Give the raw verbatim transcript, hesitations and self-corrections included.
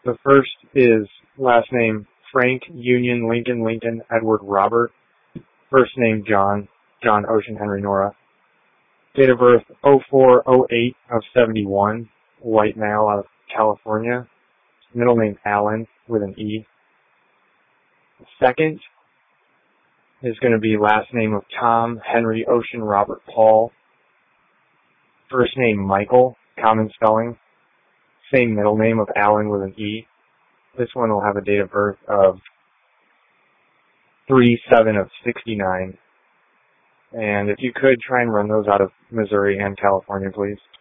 The first is last name Frank Union Lincoln Lincoln Edward Robert. First name John, John Ocean Henry Nora. Date of birth oh four oh eight of seventy-one, white male out of California. Middle name Allen with an E. The second is going to be last name of Tom Henry Ocean Robert Paul. First name Michael, common spelling. Same middle name of Allen with an E. This one will have a date of birth of three seven of sixty-nine. And if you could, try and run those out of Missouri and California, please.